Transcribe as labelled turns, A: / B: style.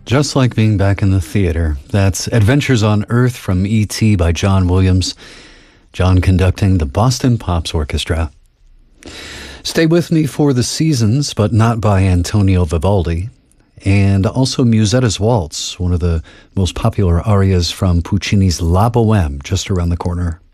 A: Just like being back in the theater. That's Adventures on Earth from E.T. by John Williams. John conducting the Boston Pops Orchestra. Stay With Me for the Seasons, but not by Antonio Vivaldi. And also Musetta's Waltz, one of the most popular arias from Puccini's La Boheme, just around the corner.